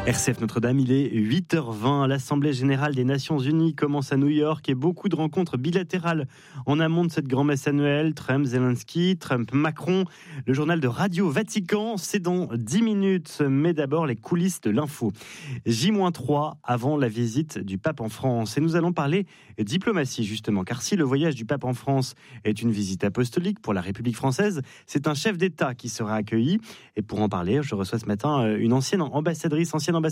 RCF Notre-Dame, il est 8h20. L'Assemblée Générale des Nations Unies commence à New York et beaucoup de rencontres bilatérales en amont de cette grand-messe annuelle. Trump-Zelensky, Trump-Macron. Le journal de Radio Vatican, c'est dans 10 minutes. Mais d'abord, les coulisses de l'info. J-3 avant la visite du pape en France. Et nous allons parler diplomatie, justement. Car si le voyage du pape en France est une visite apostolique pour la République française, c'est un chef d'État qui sera accueilli. Et pour en parler, je reçois ce matin une ancienne ambassadrice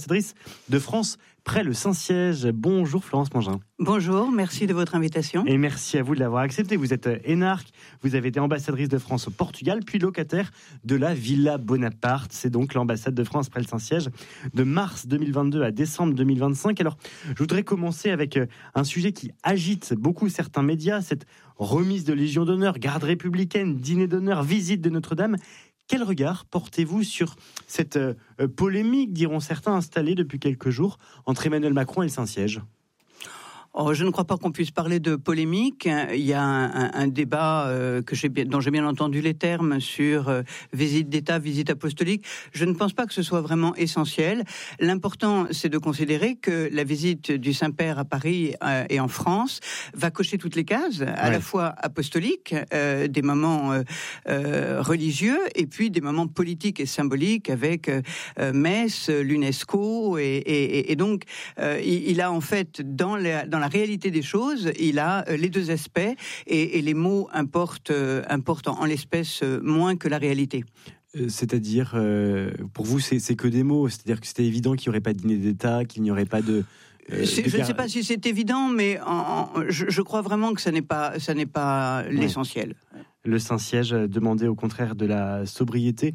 de France près le Saint-Siège. Bonjour Florence Mangin. Bonjour, merci de votre invitation. Et merci à vous de l'avoir accepté. Vous êtes énarque, vous avez été ambassadrice de France au Portugal, puis locataire de la Villa Bonaparte. C'est donc l'ambassade de France près le Saint-Siège de mars 2022 à décembre 2025. Alors, je voudrais commencer avec un sujet qui agite beaucoup certains médias, cette remise de Légion d'honneur, garde républicaine, dîner d'honneur, visite de Notre-Dame. Quel regard portez-vous sur cette polémique, diront certains, installée depuis quelques jours entre Emmanuel Macron et le Saint-Siège ? Je ne crois pas qu'on puisse parler de polémique. Il y a un débat dont j'ai bien entendu les termes sur visite d'État, visite apostolique. Je ne pense pas que ce soit vraiment essentiel. L'important, c'est de considérer que la visite du Saint-Père à Paris et en France va cocher toutes les cases, à la fois apostoliques, des moments religieux, et puis des moments politiques et symboliques avec Metz, l'UNESCO, et donc il a en fait dans la réalité des choses, il a les deux aspects et les mots importent en l'espèce moins que la réalité. C'est-à-dire, pour vous, c'est que des mots. C'est-à-dire que c'était évident qu'il n'y aurait pas de dîner d'État, qu'il n'y aurait pas de... Je ne sais pas si c'est évident, mais je crois vraiment que ça n'est pas l'essentiel. Le Saint-Siège demandait au contraire de la sobriété,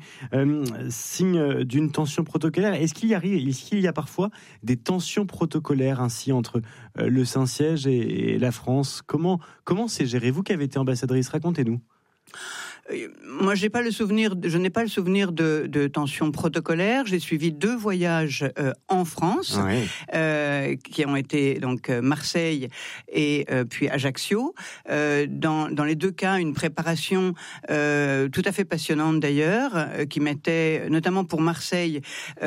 signe d'une tension protocolaire. Est-ce qu'il y a parfois des tensions protocolaires ainsi entre le Saint-Siège et la France ? Comment c'est géré ? Vous qui avez été ambassadrice, racontez-nous. Moi, je n'ai pas le souvenir de tensions protocolaires. J'ai suivi 2 voyages en France, qui ont été donc Marseille et puis Ajaccio. Dans les 2 cas, une préparation tout à fait passionnante d'ailleurs, qui mettait notamment pour Marseille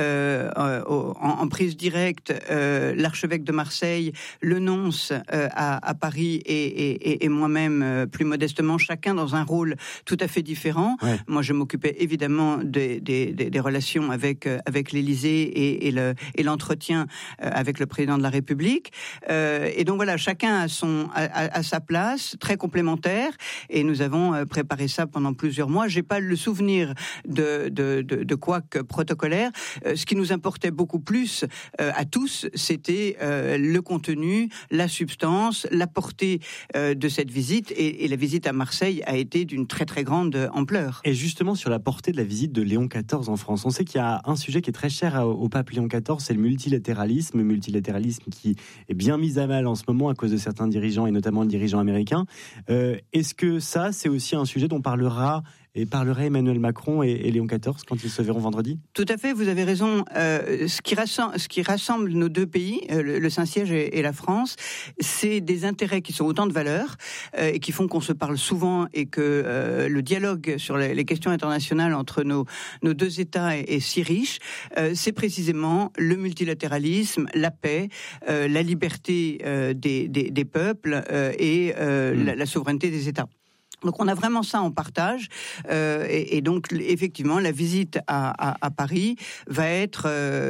en prise directe l'archevêque de Marseille, le nonce à Paris et moi-même plus modestement, chacun dans un rôle tout à fait différent. Moi, je m'occupais évidemment des relations avec l'Élysée et l'entretien avec le président de la République. Et donc voilà, chacun a sa place, très complémentaire. Et nous avons préparé ça pendant plusieurs mois. J'ai pas le souvenir de couac protocolaire. Ce qui nous importait beaucoup plus à tous, c'était le contenu, la substance, la portée de cette visite. Et la visite à Marseille a été d'une très très grande ampleur. Et justement sur la portée de la visite de Léon XIV en France, on sait qu'il y a un sujet qui est très cher au pape Léon XIV, c'est le multilatéralisme qui est bien mis à mal en ce moment à cause de certains dirigeants et notamment le dirigeant américain. Est-ce que ça, c'est aussi un sujet dont parlerait Emmanuel Macron et Léon XIV quand ils se verront vendredi ? Tout à fait, vous avez raison. Ce qui rassemble nos 2 pays, le Saint-Siège et la France, c'est des intérêts qui sont autant de valeurs et qui font qu'on se parle souvent et que le dialogue sur les questions internationales entre nos 2 États est si riche. C'est précisément le multilatéralisme, la paix, la liberté des peuples et la souveraineté des États. Donc on a vraiment ça en partage et donc effectivement la visite à Paris va être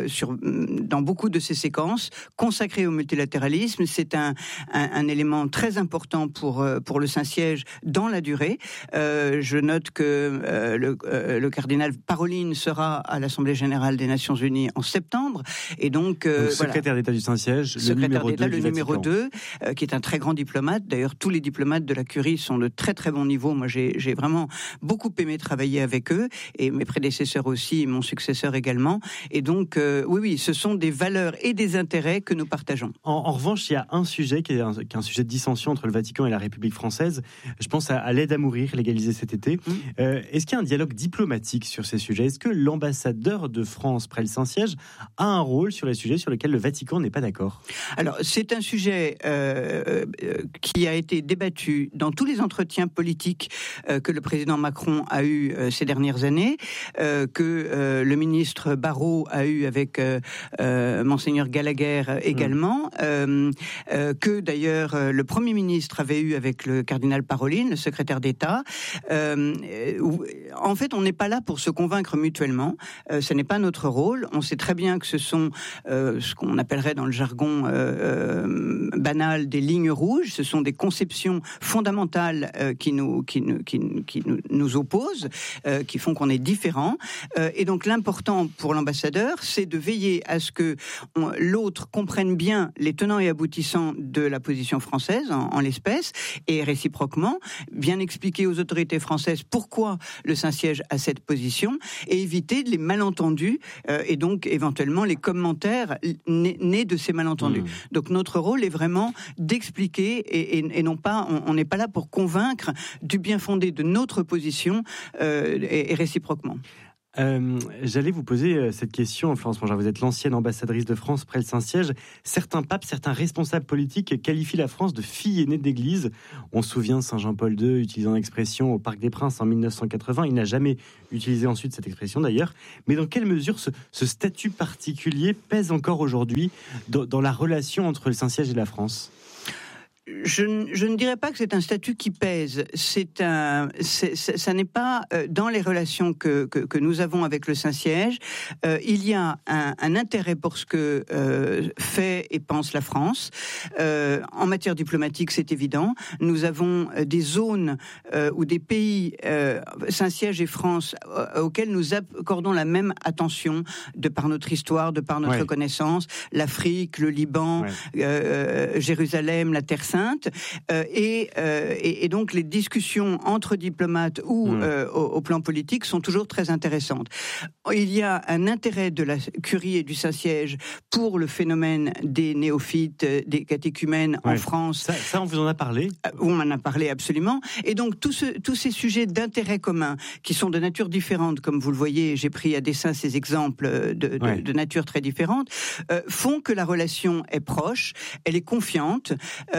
dans beaucoup de ces séquences consacrée au multilatéralisme. C'est un élément très important pour le Saint-Siège dans la durée. Je note que le cardinal Parolin sera à l'Assemblée Générale des Nations Unies en septembre et donc secrétaire d'État du Saint-Siège, le numéro 2 qui est un très grand diplomate. D'ailleurs tous les diplomates de la Curie sont de très très bons niveau. Moi, j'ai vraiment beaucoup aimé travailler avec eux, et mes prédécesseurs aussi, et mon successeur également. Et donc, oui, ce sont des valeurs et des intérêts que nous partageons. En revanche, il y a un sujet qui est un sujet de dissension entre le Vatican et la République française. Je pense à l'aide à mourir, légalisée cet été. Est-ce qu'il y a un dialogue diplomatique sur ces sujets ? Est-ce que l'ambassadeur de France près le Saint-Siège a un rôle sur les sujets sur lesquels le Vatican n'est pas d'accord ? Alors, c'est un sujet qui a été débattu dans tous les entretiens politiques politique que le président Macron a eu ces dernières années, que le ministre Barrot a eu avec Monseigneur Gallagher également, que d'ailleurs le Premier ministre avait eu avec le cardinal Parolin, le secrétaire d'État. En fait, on n'est pas là pour se convaincre mutuellement. Ce n'est pas notre rôle. On sait très bien que ce sont ce qu'on appellerait dans le jargon banal des lignes rouges. Ce sont des conceptions fondamentales qui nous opposent, qui font qu'on est différents. Et donc l'important pour l'ambassadeur, c'est de veiller à ce que l'autre comprenne bien les tenants et aboutissants de la position française, en l'espèce, et réciproquement, bien expliquer aux autorités françaises pourquoi le Saint-Siège a cette position, et éviter les malentendus, et donc éventuellement les commentaires nés de ces malentendus. Donc notre rôle est vraiment d'expliquer, et non pas, on n'est pas là pour convaincre du bien fondé de notre position, et réciproquement. J'allais vous poser cette question, Florence Mangin. Vous êtes l'ancienne ambassadrice de France près le Saint-Siège. Certains papes, certains responsables politiques qualifient la France de fille aînée d'église. On se souvient de Saint Jean-Paul II utilisant l'expression au Parc des Princes en 1980. Il n'a jamais utilisé ensuite cette expression d'ailleurs. Mais dans quelle mesure ce statut particulier pèse encore aujourd'hui dans la relation entre le Saint-Siège et la France ? Je ne dirais pas que c'est un statut qui pèse. Ça n'est pas dans les relations que nous avons avec le Saint-Siège. Il y a un intérêt pour ce que fait et pense la France. En matière diplomatique, c'est évident. Nous avons des zones ou des pays, Saint-Siège et France, auxquels nous accordons la même attention de par notre histoire, de par notre connaissance. L'Afrique, le Liban, Jérusalem, la Terre Sainte, et donc les discussions entre diplomates ou au plan politique sont toujours très intéressantes. Il y a un intérêt de la Curie et du Saint-Siège pour le phénomène des néophytes, des catéchumènes en France. Ça, on vous en a parlé ? On en a parlé absolument. Et donc tous ces sujets d'intérêt commun qui sont de nature différente, comme vous le voyez, j'ai pris à dessein ces exemples de nature très différente, font que la relation est proche, elle est confiante,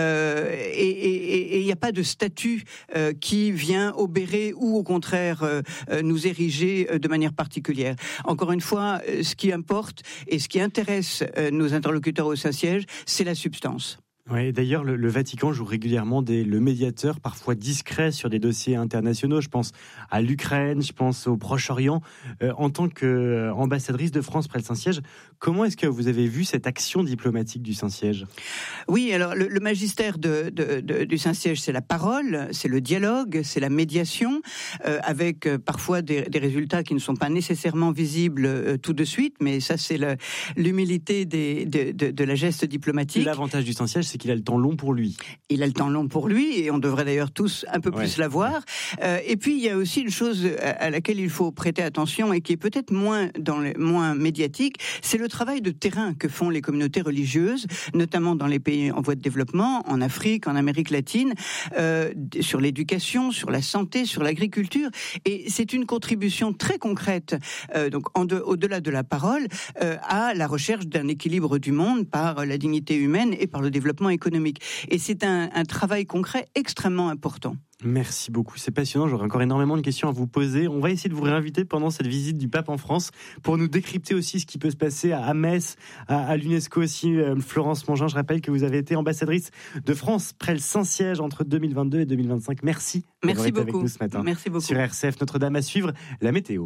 et il n'y a pas de statut qui vient obérer ou au contraire nous ériger de manière particulière. Encore une fois, ce qui importe et ce qui intéresse nos interlocuteurs au Saint-Siège, c'est la substance. Oui, d'ailleurs, le Vatican joue régulièrement le médiateur, parfois discret, sur des dossiers internationaux. Je pense à l'Ukraine, je pense au Proche-Orient. En tant qu'ambassadrice de France près le Saint-Siège, comment est-ce que vous avez vu cette action diplomatique du Saint-Siège ? Oui, alors le magistère du Saint-Siège, c'est la parole, c'est le dialogue, c'est la médiation, avec parfois des résultats qui ne sont pas nécessairement visibles tout de suite, mais ça, c'est l'humilité de la geste diplomatique. L'avantage du Saint-Siège, c'est qu'il a le temps long pour lui. Il a le temps long pour lui, et on devrait d'ailleurs tous un peu plus l'avoir. Et puis, il y a aussi une chose à laquelle il faut prêter attention, et qui est peut-être moins médiatique, c'est le travail de terrain que font les communautés religieuses, notamment dans les pays en voie de développement, en Afrique, en Amérique latine, sur l'éducation, sur la santé, sur l'agriculture. Et c'est une contribution très concrète, donc au-delà de la parole, à la recherche d'un équilibre du monde par la dignité humaine et par le développement économique. Et c'est un travail concret extrêmement important. Merci beaucoup, c'est passionnant. J'aurais encore énormément de questions à vous poser. On va essayer de vous réinviter pendant cette visite du pape en France pour nous décrypter aussi ce qui peut se passer à Metz, à l'UNESCO aussi. Florence Mangin, je rappelle que vous avez été ambassadrice de France près le Saint-Siège entre 2022 et 2025. Merci d'avoir été avec nous ce matin. Merci beaucoup. Sur RCF Notre-Dame, à suivre la météo.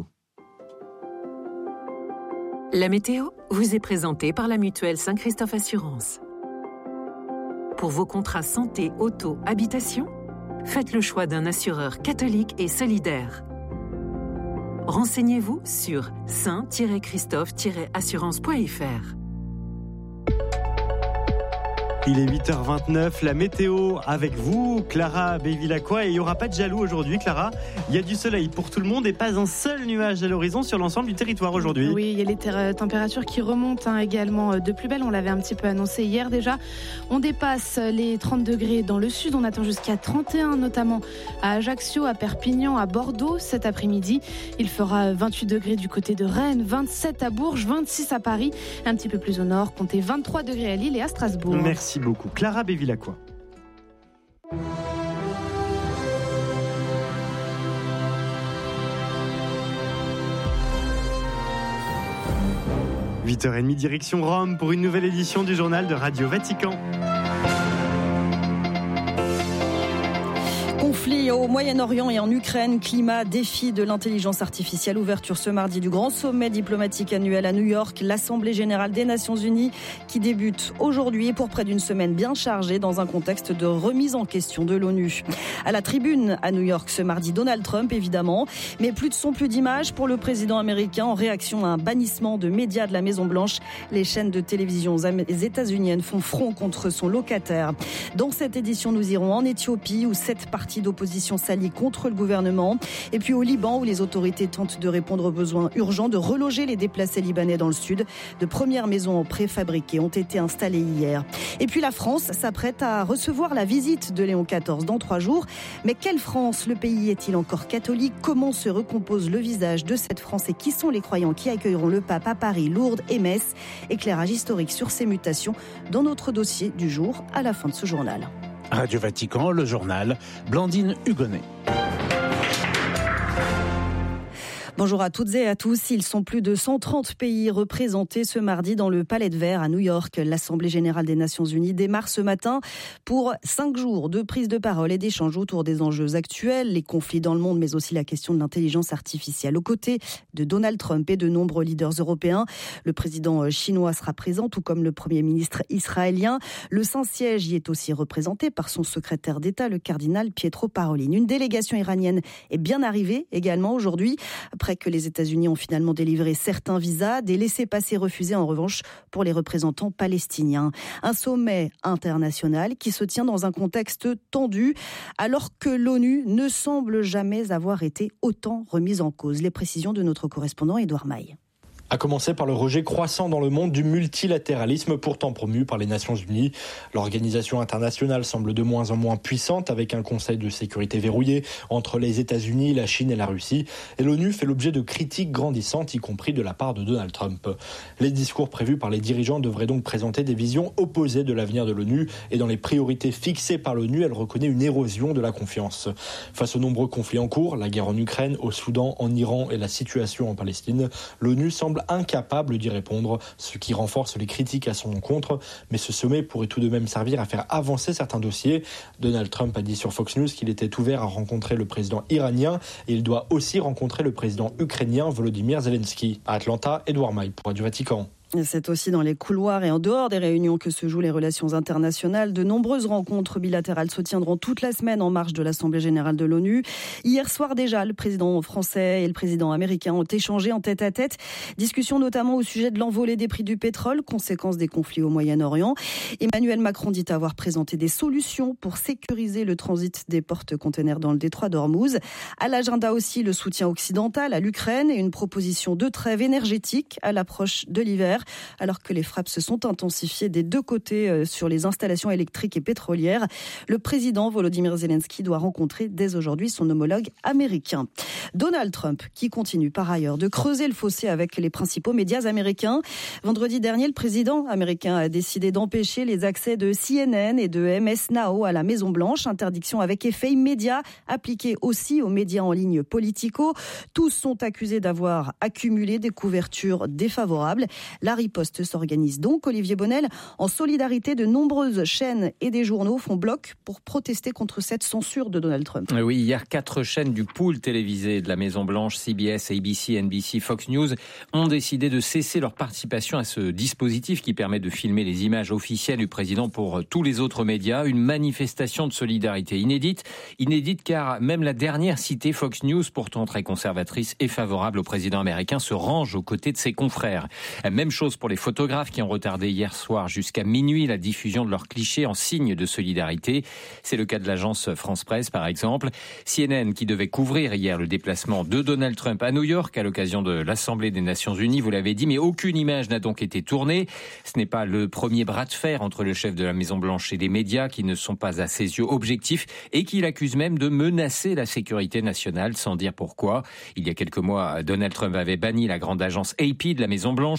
La météo vous est présentée par la mutuelle Saint-Christophe Assurance. Pour vos contrats santé, auto, habitation, faites le choix d'un assureur catholique et solidaire. Renseignez-vous sur saint-christophe-assurance.fr. Il est 8h29, la météo avec vous, Clara Bévilacqua, et il n'y aura pas de jaloux aujourd'hui, Clara. Il y a du soleil pour tout le monde et pas un seul nuage à l'horizon sur l'ensemble du territoire aujourd'hui. Oui, il y a les températures qui remontent également de plus belle, on l'avait un petit peu annoncé hier déjà. On dépasse les 30 degrés dans le sud, on attend jusqu'à 31 notamment à Ajaccio, à Perpignan, à Bordeaux cet après-midi. Il fera 28 degrés du côté de Rennes, 27 à Bourges, 26 à Paris, un petit peu plus au nord, comptez 23 degrés à Lille et à Strasbourg. Merci beaucoup. Clara Bévilacqua. 8h30 direction Rome pour une nouvelle édition du journal de Radio Vatican. Conflit au Moyen-Orient et en Ukraine, climat, défi de l'intelligence artificielle, ouverture ce mardi du grand sommet diplomatique annuel à New York, l'Assemblée générale des Nations unies qui débute aujourd'hui pour près d'une semaine bien chargée dans un contexte de remise en question de l'ONU. À la tribune à New York ce mardi, Donald Trump évidemment, mais plus de son, plus d'images pour le président américain en réaction à un bannissement de médias de la Maison-Blanche. Les chaînes de télévision états-uniennes font front contre son locataire. Dans cette édition, nous irons en Éthiopie où 7 partis d'opposition s'allient contre le gouvernement. Et puis au Liban où les autorités tentent de répondre aux besoins urgents de reloger les déplacés libanais dans le sud. De premières maisons préfabriquées ont été installées hier. Et puis la France s'apprête à recevoir la visite de Léon XIV dans 3 jours. Mais quelle France? Le pays est-il encore catholique? Comment se recompose le visage de cette France et qui sont les croyants qui accueilleront le pape à Paris, Lourdes et Metz? Éclairage historique sur ces mutations dans notre dossier du jour à la fin de ce journal. Radio Vatican, le journal, Blandine Hugonnet. Bonjour à toutes et à tous. Ils sont plus de 130 pays représentés ce mardi dans le Palais de Verre à New York. L'Assemblée générale des Nations unies démarre ce matin pour 5 jours de prise de parole et d'échanges autour des enjeux actuels, les conflits dans le monde, mais aussi la question de l'intelligence artificielle. Aux côtés de Donald Trump et de nombreux leaders européens, le président chinois sera présent, tout comme le premier ministre israélien. Le Saint-Siège y est aussi représenté par son secrétaire d'État, le cardinal Pietro Parolin. Une délégation iranienne est bien arrivée également aujourd'hui, après que les États-Unis ont finalement délivré certains visas, des laissez-passer refusés en revanche pour les représentants palestiniens. Un sommet international qui se tient dans un contexte tendu alors que l'ONU ne semble jamais avoir été autant remise en cause. Les précisions de notre correspondant Édouard Maille. À commencer par le rejet croissant dans le monde du multilatéralisme pourtant promu par les Nations Unies. L'organisation internationale semble de moins en moins puissante avec un conseil de sécurité verrouillé entre les États-Unis, la Chine et la Russie. Et l'ONU fait l'objet de critiques grandissantes, y compris de la part de Donald Trump. Les discours prévus par les dirigeants devraient donc présenter des visions opposées de l'avenir de l'ONU. Et dans les priorités fixées par l'ONU, elle reconnaît une érosion de la confiance. Face aux nombreux conflits en cours, la guerre en Ukraine, au Soudan, en Iran et la situation en Palestine, l'ONU semble incapable d'y répondre, ce qui renforce les critiques à son encontre. Mais ce sommet pourrait tout de même servir à faire avancer certains dossiers. Donald Trump a dit sur Fox News qu'il était ouvert à rencontrer le président iranien et il doit aussi rencontrer le président ukrainien Volodymyr Zelensky. À Atlanta, Édouard Maille pour Radio Vatican. C'est aussi dans les couloirs et en dehors des réunions que se jouent les relations internationales. De nombreuses rencontres bilatérales se tiendront toute la semaine en marge de l'Assemblée générale de l'ONU. Hier soir déjà, le président français et le président américain ont échangé en tête-à-tête. Discussion notamment au sujet de l'envolée des prix du pétrole, conséquence des conflits au Moyen-Orient. Emmanuel Macron dit avoir présenté des solutions pour sécuriser le transit des porte-containers dans le détroit d'Ormuz. À l'agenda aussi le soutien occidental à l'Ukraine et une proposition de trêve énergétique à l'approche de l'hiver, alors que les frappes se sont intensifiées des deux côtés sur les installations électriques et pétrolières. Le président Volodymyr Zelensky doit rencontrer dès aujourd'hui son homologue américain. Donald Trump, qui continue par ailleurs de creuser le fossé avec les principaux médias américains. Vendredi dernier, le président américain a décidé d'empêcher les accès de CNN et de MS Now à la Maison-Blanche. Interdiction avec effet immédiat, appliquée aussi aux médias en ligne Politico. Tous sont accusés d'avoir accumulé des couvertures défavorables. La riposte s'organise donc, Olivier Bonnel, en solidarité. De nombreuses chaînes et des journaux font bloc pour protester contre cette censure de Donald Trump. Oui, hier, 4 chaînes du pool télévisé de la Maison-Blanche, CBS, ABC, NBC, Fox News, ont décidé de cesser leur participation à ce dispositif qui permet de filmer les images officielles du président pour tous les autres médias. Une manifestation de solidarité inédite car même la dernière citée, Fox News, pourtant très conservatrice et favorable au président américain, se range aux côtés de ses confrères. Même chose pour les photographes qui ont retardé hier soir jusqu'à minuit la diffusion de leurs clichés en signe de solidarité. C'est le cas de l'agence France Presse par exemple. CNN qui devait couvrir hier le déplacement de Donald Trump à New York à l'occasion de l'Assemblée des Nations Unies, vous l'avez dit, mais aucune image n'a donc été tournée. Ce n'est pas le premier bras de fer entre le chef de la Maison-Blanche et des médias qui ne sont pas à ses yeux objectifs et qui l'accusent même de menacer la sécurité nationale sans dire pourquoi. Il y a quelques mois, Donald Trump avait banni la grande agence AP de la Maison-Blanche. Celle-ci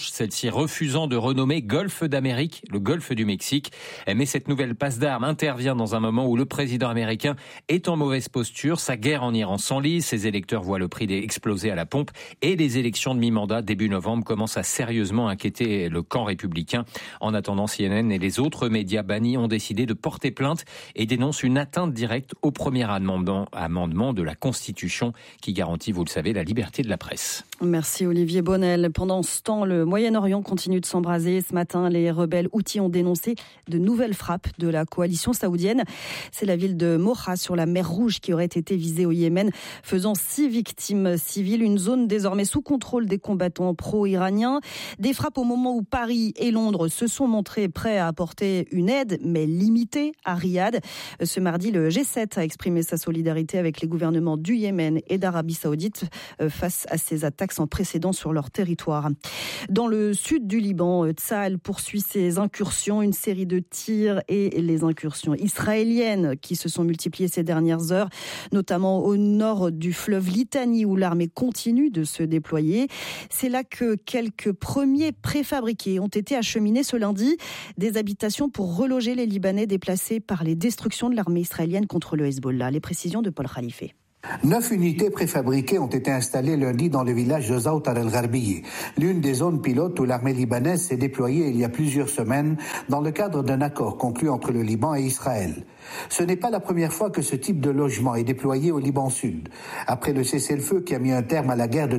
Russie refusant de renommer Golfe d'Amérique le Golfe du Mexique. Mais cette nouvelle passe d'armes intervient dans un moment où le président américain est en mauvaise posture. Sa guerre en Iran s'enlise, ses électeurs voient le prix exploser à la pompe et les élections de mi-mandat début novembre commencent à sérieusement inquiéter le camp républicain. En attendant, CNN et les autres médias bannis ont décidé de porter plainte et dénoncent une atteinte directe au premier amendement de la Constitution qui garantit, vous le savez, la liberté de la presse. Merci Olivier Bonnel. Pendant ce temps, le Moyen-Orient continue de s'embraser. Ce matin, les rebelles houthis ont dénoncé de nouvelles frappes de la coalition saoudienne. C'est la ville de Mocha sur la mer Rouge qui aurait été visée au Yémen, faisant 6 victimes civiles. Une zone désormais sous contrôle des combattants pro-iraniens. Des frappes au moment où Paris et Londres se sont montrés prêts à apporter une aide, mais limitée à Riyad. Ce mardi, le G7 a exprimé sa solidarité avec les gouvernements du Yémen et d'Arabie Saoudite face à ces attaques sans précédent sur leur territoire. Dans le sud du Liban, Tsahal poursuit ses incursions, une série de tirs et les incursions israéliennes qui se sont multipliées ces dernières heures, notamment au nord du fleuve Litani où l'armée continue de se déployer. C'est là que quelques premiers préfabriqués ont été acheminés ce lundi, des habitations pour reloger les Libanais déplacés par les destructions de l'armée israélienne contre le Hezbollah. Les précisions de Paul Khalife. 9 unités préfabriquées ont été installées lundi dans le village de Zawtar el-Gharbiye, l'une des zones pilotes où l'armée libanaise s'est déployée il y a plusieurs semaines dans le cadre d'un accord conclu entre le Liban et Israël. Ce n'est pas la première fois que ce type de logement est déployé au Liban Sud. Après le cessez-le-feu qui a mis un terme à la guerre de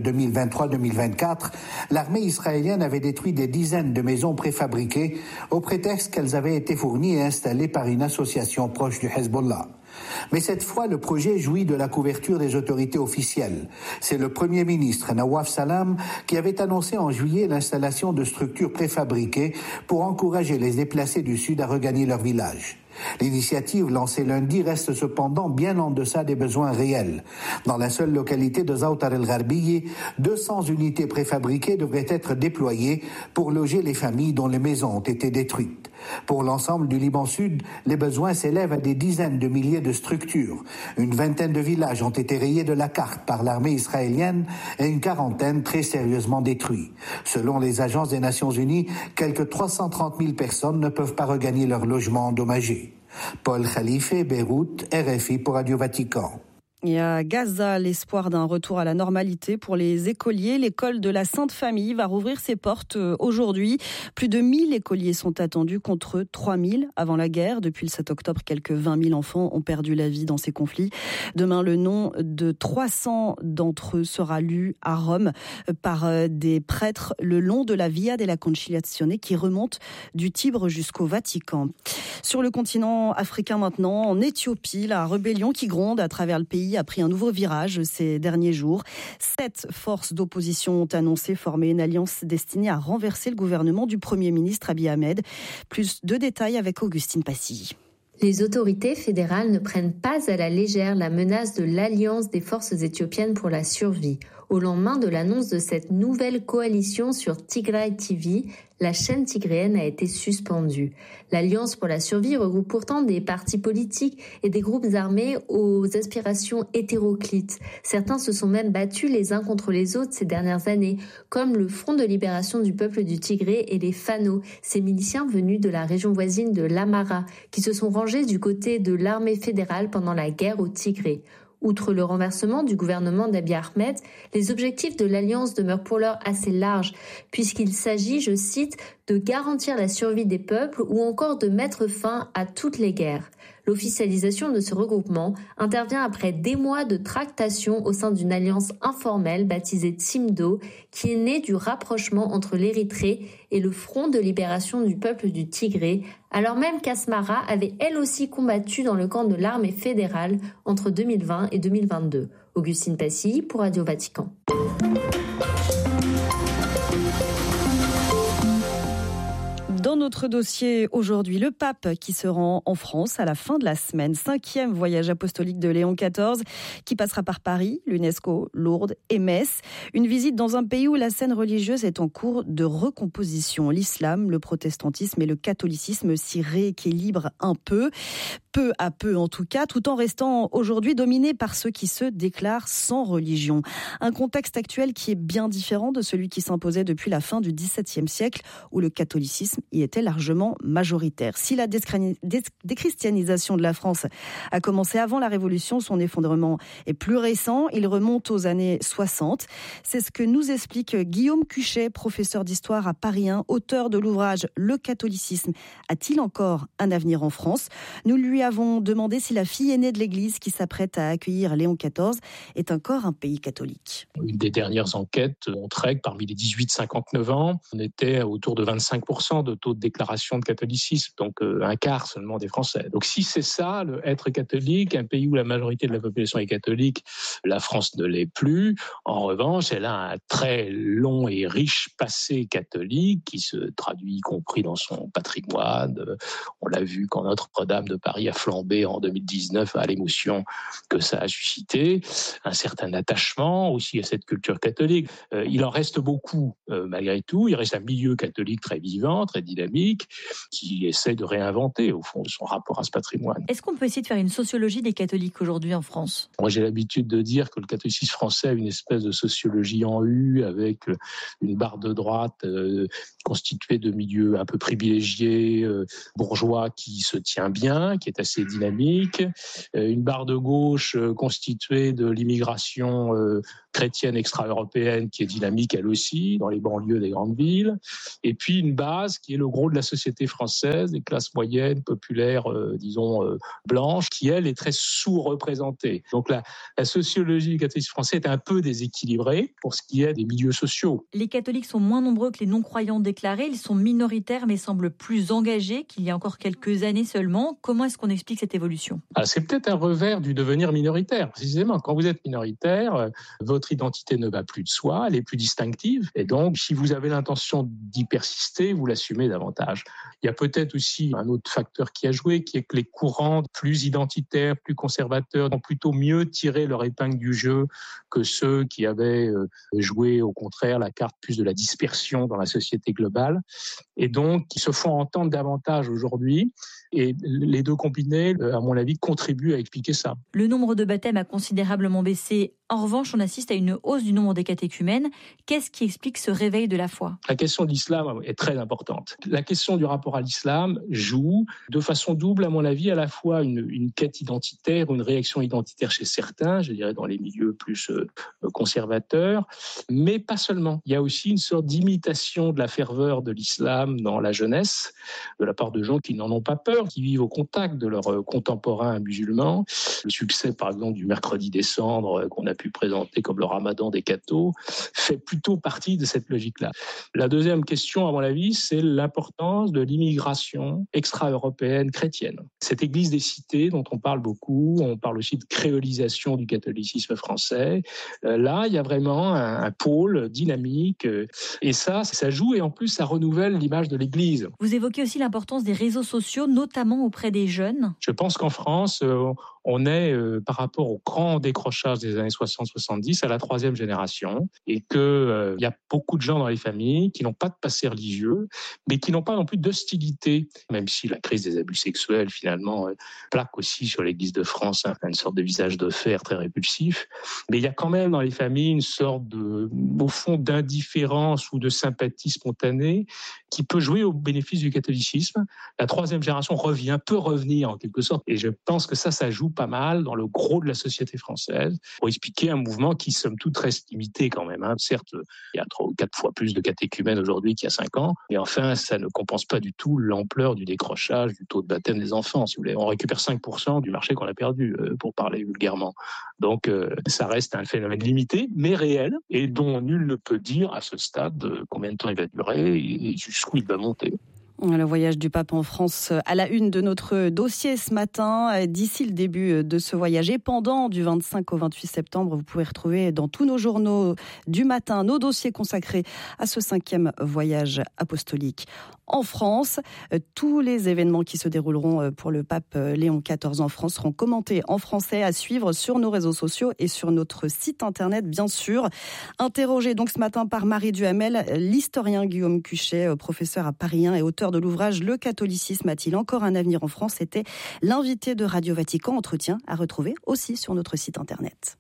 2023-2024, l'armée israélienne avait détruit des dizaines de maisons préfabriquées au prétexte qu'elles avaient été fournies et installées par une association proche du Hezbollah. Mais cette fois, le projet jouit de la couverture des autorités officielles. C'est le Premier ministre Nawaf Salam qui avait annoncé en juillet l'installation de structures préfabriquées pour encourager les déplacés du Sud à regagner leur village. L'initiative lancée lundi reste cependant bien en deçà des besoins réels. Dans la seule localité de Zawtar el-Gharbiye, 200 unités préfabriquées devraient être déployées pour loger les familles dont les maisons ont été détruites. Pour l'ensemble du Liban Sud, les besoins s'élèvent à des dizaines de milliers de structures. Une vingtaine de villages ont été rayés de la carte par l'armée israélienne et une quarantaine très sérieusement détruits. Selon les agences des Nations Unies, quelques 330 000 personnes ne peuvent pas regagner leur logement endommagé. Paul Khalife, Beyrouth, RFI pour Radio Vatican. Et à Gaza, l'espoir d'un retour à la normalité pour les écoliers. L'école de la Sainte Famille va rouvrir ses portes aujourd'hui. Plus de 1000 écoliers sont attendus contre 3000 avant la guerre. Depuis le 7 octobre, quelques 20 000 enfants ont perdu la vie dans ces conflits. Demain, le nom de 300 d'entre eux sera lu à Rome par des prêtres le long de la Via della Conciliazione qui remonte du Tibre jusqu'au Vatican. Sur le continent africain maintenant, en Éthiopie, la rébellion qui gronde à travers le pays a pris un nouveau virage ces derniers jours. 7 forces d'opposition ont annoncé former une alliance destinée à renverser le gouvernement du Premier ministre Abiy Ahmed. Plus de détails avec Augustine Passy. Les autorités fédérales ne prennent pas à la légère la menace de l'Alliance des forces éthiopiennes pour la survie. Au lendemain de l'annonce de cette nouvelle coalition sur Tigray TV, la chaîne tigréenne a été suspendue. L'Alliance pour la survie regroupe pourtant des partis politiques et des groupes armés aux aspirations hétéroclites. Certains se sont même battus les uns contre les autres ces dernières années, comme le Front de libération du peuple du Tigré et les Fano, ces miliciens venus de la région voisine de l'Amara, qui se sont rangés du côté de l'armée fédérale pendant la guerre au Tigré. Outre le renversement du gouvernement d'Abiy Ahmed, les objectifs de l'Alliance demeurent pour l'heure assez larges, puisqu'il s'agit, je cite, de garantir la survie des peuples ou encore de mettre fin à toutes les guerres. L'officialisation de ce regroupement intervient après des mois de tractations au sein d'une alliance informelle baptisée Tsimdo, qui est née du rapprochement entre l'Érythrée et le Front de libération du peuple du Tigré, alors même qu'Asmara avait elle aussi combattu dans le camp de l'armée fédérale entre 2020 et 2022. Augustine Passy pour Radio Vatican. Dans notre dossier aujourd'hui, le pape qui se rend en France à la fin de la semaine. 5e voyage apostolique de Léon XIV qui passera par Paris, l'UNESCO, Lourdes et Metz. Une visite dans un pays où la scène religieuse est en cours de recomposition. L'islam, le protestantisme et le catholicisme s'y rééquilibrent un peu à peu en tout cas, tout en restant aujourd'hui dominé par ceux qui se déclarent sans religion. Un contexte actuel qui est bien différent de celui qui s'imposait depuis la fin du XVIIe siècle où le catholicisme y était largement majoritaire. Si la déchristianisation de la France a commencé avant la Révolution, son effondrement est plus récent. Il remonte aux années 60. C'est ce que nous explique Guillaume Cuchet, professeur d'histoire à Paris 1, auteur de l'ouvrage « Le catholicisme a-t-il encore un avenir en France ?» Nous lui avons demandé si la fille aînée de l'Église qui s'apprête à accueillir Léon XIV est encore un pays catholique. Une des dernières enquêtes montrait que parmi les 18-59 ans, on était autour de 25% de taux de déclaration de catholicisme, donc un quart seulement des Français. Donc si c'est ça, être catholique, un pays où la majorité de la population est catholique, la France ne l'est plus. En revanche, elle a un très long et riche passé catholique qui se traduit y compris dans son patrimoine. On l'a vu quand Notre-Dame de Paris a flambé en 2019 à l'émotion que ça a suscité, un certain attachement aussi à cette culture catholique. Il en reste beaucoup malgré tout. Il reste un milieu catholique très vivant, très dynamique, qui essaie de réinventer au fond son rapport à ce patrimoine. Est-ce qu'on peut essayer de faire une sociologie des catholiques aujourd'hui en France ? Moi, j'ai l'habitude de dire que le catholicisme français a une espèce de sociologie en U avec une barre de droite constituée de milieux un peu privilégiés, bourgeois qui se tient bien, qui est assez dynamique, une barre de gauche constituée de l'immigration chrétienne extra-européenne qui est dynamique elle aussi, dans les banlieues des grandes villes, et puis une base qui est le gros de la société française, des classes moyennes, populaires, blanches, qui elle est très sous-représentée. Donc la sociologie du catholicisme français est un peu déséquilibrée pour ce qui est des milieux sociaux. Les catholiques sont moins nombreux que les non-croyants déclarés, ils sont minoritaires mais semblent plus engagés qu'il y a encore quelques années seulement. Comment est-ce qu'on explique cette évolution ? C'est peut-être un revers du devenir minoritaire. Précisément, quand vous êtes minoritaire, votre identité ne va plus de soi, elle est plus distinctive. Et donc, si vous avez l'intention d'y persister, vous l'assumez davantage. Il y a peut-être aussi un autre facteur qui a joué, qui est que les courants plus identitaires, plus conservateurs, ont plutôt mieux tiré leur épingle du jeu que ceux qui avaient joué, au contraire, la carte plus de la dispersion dans la société globale. Et donc, qui se font entendre davantage aujourd'hui. Et les deux combinés, à mon avis, contribuent à expliquer ça. Le nombre de baptêmes a considérablement baissé. En revanche, on assiste à une hausse du nombre des catéchumènes. Qu'est-ce qui explique ce réveil de la foi ? La question de l'islam est très importante. La question du rapport à l'islam joue de façon double, à mon avis, à la fois une quête identitaire, une réaction identitaire chez certains, je dirais dans les milieux plus conservateurs, mais pas seulement. Il y a aussi une sorte d'imitation de la ferveur de l'islam dans la jeunesse, de la part de gens qui n'en ont pas peur, qui vivent au contact de leurs contemporains musulmans. Le succès, par exemple, du mercredi des cendres qu'on a pu présenter comme le ramadan des cathos fait plutôt partie de cette logique-là. La deuxième question, à mon avis, c'est l'importance de l'immigration extra-européenne chrétienne. Cette église des cités dont on parle beaucoup, on parle aussi de créolisation du catholicisme français. Là, il y a vraiment un pôle dynamique et ça joue et en plus, ça renouvelle l'image de l'église. Vous évoquez aussi l'importance des réseaux sociaux, notamment auprès des jeunes. Je pense qu'en France, on est, par rapport au grand décrochage des années 60-70, à la 3e génération, et qu'il y a beaucoup de gens dans les familles qui n'ont pas de passé religieux, mais qui n'ont pas non plus d'hostilité, même si la crise des abus sexuels, finalement, plaque aussi sur l'Église de France une sorte de visage de fer très répulsif. Mais il y a quand même dans les familles une sorte au fond, d'indifférence ou de sympathie spontanée qui peut jouer au bénéfice du catholicisme. La 3e génération peut revenir en quelque sorte, et je pense que ça joue pas mal dans le gros de la société française pour expliquer un mouvement qui, somme toute, reste limité quand même. Certes, il y a 3 ou 4 fois plus de catéchumènes aujourd'hui qu'il y a 5 ans, mais enfin, ça ne compense pas du tout l'ampleur du décrochage, du taux de baptême des enfants. Si vous voulez, on récupère 5% du marché qu'on a perdu, pour parler vulgairement. Donc, ça reste un phénomène limité, mais réel, et dont nul ne peut dire à ce stade combien de temps il va durer et jusqu'où il va monter. Le voyage du pape en France à la une de notre dossier ce matin. D'ici le début de ce voyage et pendant du 25 au 28 septembre, vous pouvez retrouver dans tous nos journaux du matin nos dossiers consacrés à ce 5e voyage apostolique en France. Tous les événements qui se dérouleront pour le pape Léon XIV en France seront commentés en français à suivre sur nos réseaux sociaux et sur notre site internet, bien sûr. Interrogé donc ce matin par Marie Duhamel, l'historien Guillaume Cuchet, professeur à Paris 1 et auteur de l'ouvrage « Le catholicisme a-t-il encore un avenir en France ?» était l'invité de Radio Vatican. Entretien à retrouver aussi sur notre site internet.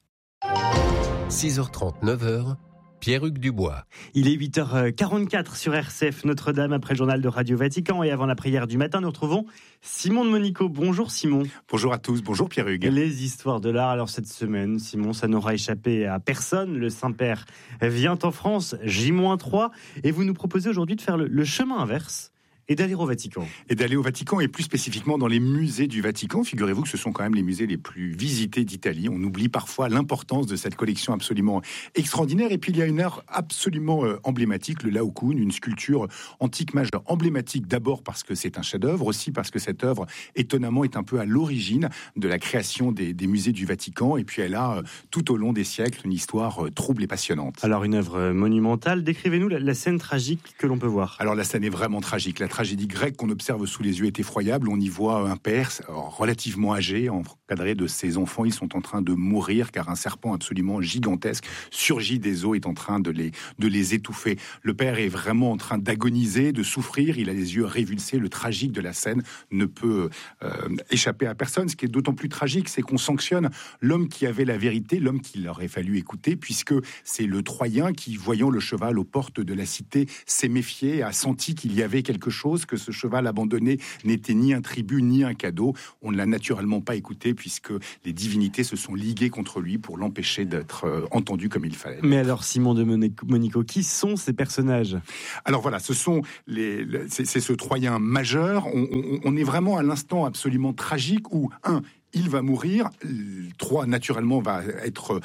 6h30, 9h, Pierre-Hugues Dubois. Il est 8h44 sur RCF Notre-Dame après le journal de Radio Vatican et avant la prière du matin, nous retrouvons Simon de Monico. Bonjour Simon. Bonjour à tous, bonjour Pierre-Hugues. Les histoires de l'art, alors cette semaine, Simon, ça n'aura échappé à personne. Le Saint-Père vient en France, J-3, et vous nous proposez aujourd'hui de faire le chemin inverse. Et d'aller au Vatican. Et d'aller au Vatican, et plus spécifiquement dans les musées du Vatican. Figurez-vous que ce sont quand même les musées les plus visités d'Italie. On oublie parfois l'importance de cette collection absolument extraordinaire. Et puis il y a une œuvre absolument emblématique, le Laocoon, une sculpture antique majeure emblématique d'abord parce que c'est un chef-d'œuvre, aussi parce que cette œuvre, étonnamment, est un peu à l'origine de la création des musées du Vatican. Et puis elle a, tout au long des siècles, une histoire trouble et passionnante. Alors une œuvre monumentale. Décrivez-nous la scène tragique que l'on peut voir. Alors la scène est vraiment tragique. La tragédie grecque qu'on observe sous les yeux est effroyable. On y voit un père relativement âgé, encadré de ses enfants. Ils sont en train de mourir car un serpent absolument gigantesque surgit des eaux, est en train de les étouffer. Le père est vraiment en train d'agoniser, de souffrir. Il a les yeux révulsés. Le tragique de la scène ne peut échapper à personne. Ce qui est d'autant plus tragique, c'est qu'on sanctionne l'homme qui avait la vérité, l'homme qu'il aurait fallu écouter, puisque c'est le Troyen qui, voyant le cheval aux portes de la cité, s'est méfié, a senti qu'il y avait quelque chose, que ce cheval abandonné n'était ni un tribut ni un cadeau. On ne l'a naturellement pas écouté puisque les divinités se sont liguées contre lui pour l'empêcher d'être entendu comme il fallait. Mais alors Simon de Monico, qui sont ces personnages ? Alors voilà, c'est ce Troyen majeur. On est vraiment à l'instant absolument tragique où il va mourir. 3, naturellement, va être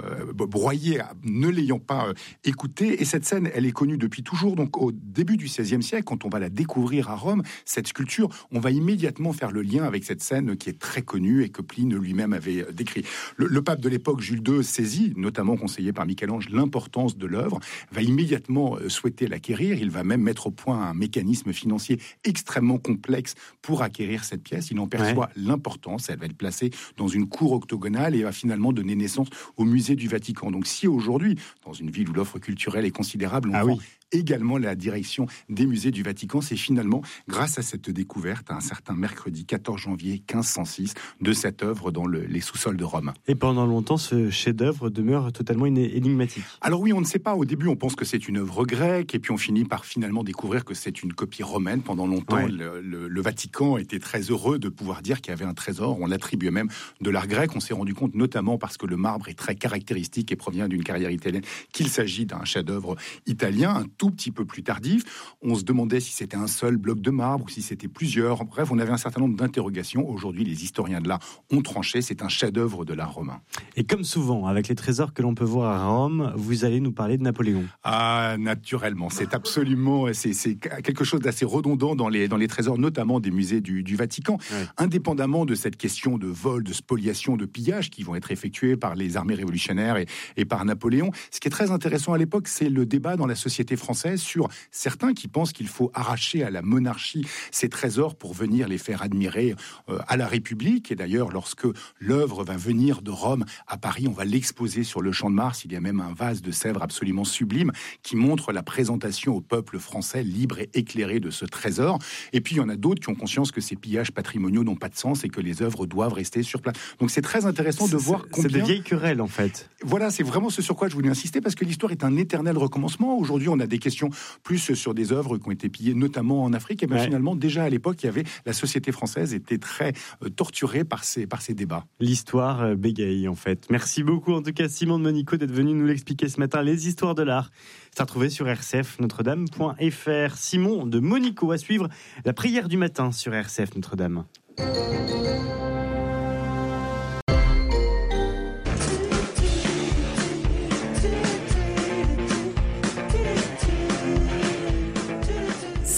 broyé, ne l'ayant pas écouté. Et cette scène, elle est connue depuis toujours. Donc, au début du XVIe siècle, quand on va la découvrir à Rome, cette sculpture, on va immédiatement faire le lien avec cette scène qui est très connue et que Pline lui-même avait décrit. Le pape de l'époque, Jules II, saisit, notamment conseillé par Michel-Ange, l'importance de l'œuvre, va immédiatement souhaiter l'acquérir. Il va même mettre au point un mécanisme financier extrêmement complexe pour acquérir cette pièce. Il en perçoit l'importance. Elle va être placée dans une cour octogonale et va finalement donner naissance au musée du Vatican. Donc si aujourd'hui, dans une ville où l'offre culturelle est considérable, on prend également la direction des musées du Vatican, c'est finalement grâce à cette découverte, un certain mercredi 14 janvier 1506, de cette œuvre dans les sous-sols de Rome. Et pendant longtemps, ce chef-d'œuvre demeure totalement énigmatique. Alors oui, on ne sait pas. Au début, on pense que c'est une œuvre grecque, et puis on finit par finalement découvrir que c'est une copie romaine. Pendant longtemps, le Vatican était très heureux de pouvoir dire qu'il y avait un trésor. On l'attribuait même de l'art grec. On s'est rendu compte, notamment parce que le marbre est très caractéristique et provient d'une carrière italienne, qu'il s'agit d'un chef-d'œuvre italien, un tout petit peu plus tardif. On se demandait si c'était un seul bloc de marbre ou si c'était plusieurs. Bref, on avait un certain nombre d'interrogations. Aujourd'hui, les historiens de l'art ont tranché. C'est un chef-d'œuvre de l'art romain. Et comme souvent, avec les trésors que l'on peut voir à Rome, vous allez nous parler de Napoléon. Ah, naturellement. C'est absolument... C'est quelque chose d'assez redondant dans les trésors, notamment des musées du Vatican. Indépendamment de cette question de vol, de spoliation, de pillage qui vont être effectués par les armées révolutionnaires et par Napoléon, ce qui est très intéressant à l'époque, c'est le débat dans la société française sur certains qui pensent qu'il faut arracher à la monarchie ces trésors pour venir les faire admirer à la République. Et d'ailleurs, lorsque l'œuvre va venir de Rome à Paris, on va l'exposer sur le Champ de Mars. Il y a même un vase de Sèvres absolument sublime qui montre la présentation au peuple français libre et éclairé de ce trésor. Et puis, il y en a d'autres qui ont conscience que ces pillages patrimoniaux n'ont pas de sens et que les œuvres doivent rester sur place. Donc, c'est très intéressant de voir combien... C'est des vieilles querelles, en fait. Voilà, c'est vraiment ce sur quoi je voulais insister, parce que l'histoire est un éternel recommencement. Aujourd'hui, on a des questions plus sur des œuvres qui ont été pillées, notamment en Afrique. Et bien finalement, déjà à l'époque, la société française était très torturée par ces débats. L'histoire bégaye, en fait. Merci beaucoup, en tout cas, Simon de Monico, d'être venu nous l'expliquer ce matin. Les histoires de l'art, c'est à retrouver sur rcfnotredame.fr. Simon de Monico, à suivre la prière du matin sur RCF Notre-Dame.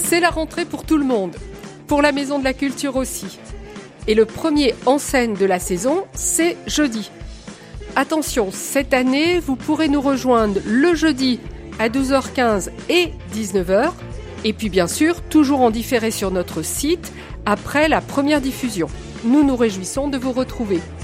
C'est la rentrée pour tout le monde, pour la Maison de la Culture aussi. Et le premier en scène de la saison, c'est jeudi. Attention, cette année, vous pourrez nous rejoindre le jeudi à 12h15 et 19h. Et puis bien sûr, toujours en différé sur notre site après la première diffusion. Nous nous réjouissons de vous retrouver.